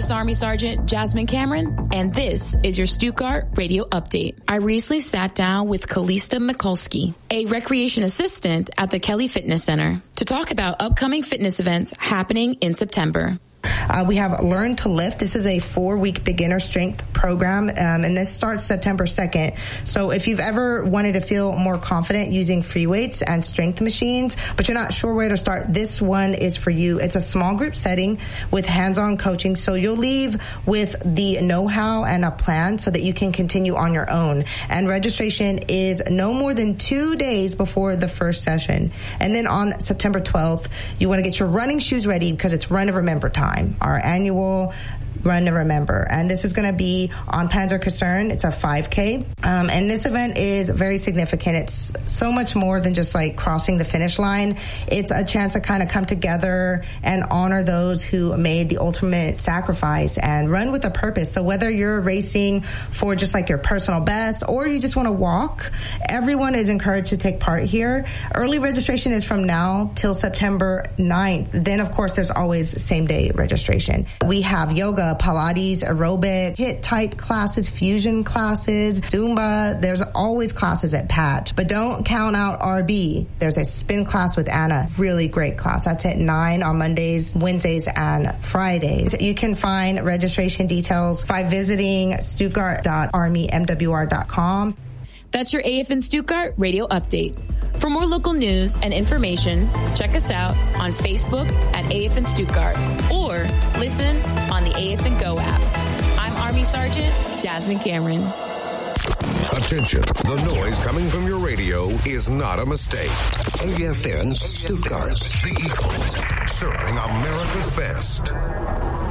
U.S. Army Sergeant Jasmine Cameron, and this is your Stuttgart Radio Update. I recently sat down with Kalista Mikulski, a recreation assistant at the Kelly Fitness Center, to talk about upcoming fitness events happening in September. We have Learn to Lift. This is a 4-week beginner strength program, and this starts September 2nd. So if you've ever wanted to feel more confident using free weights and strength machines, but you're not sure where to start, this one is for you. It's a small group setting with hands-on coaching, so you'll leave with the know-how and a plan so that you can continue on your own. And registration is no more than 2 days before the first session. And then on September 12th, you want to get your running shoes ready because it's Run to Remember time. Our annual Run to Remember. And this is going to be on Panzer Kaserne. It's a 5K. And this event is very significant. It's so much more than just like crossing the finish line. It's a chance to kind of come together and honor those who made the ultimate sacrifice and run with a purpose. So whether you're racing for just like your personal best or you just want to walk, everyone is encouraged to take part here. Early registration is from now till September 9th. Then, of course, there's always same day registration. We have yoga, Pilates, aerobic, HIIT type classes, fusion classes, Zumba. There's always classes at Patch. But don't count out RB. There's a spin class with Anna. Really great class. That's at 9 on Mondays, Wednesdays, and Fridays. You can find registration details by visiting stuttgart.armymwr.com. That's your AFN Stuttgart Radio Update. For more local news and information, check us out on Facebook at AFN Stuttgart or listen on the AFN Go app. I'm Army Sergeant Jasmine Cameron. Attention, the noise coming from your radio is not a mistake. AFN Stuttgart, the Eagle, serving America's best.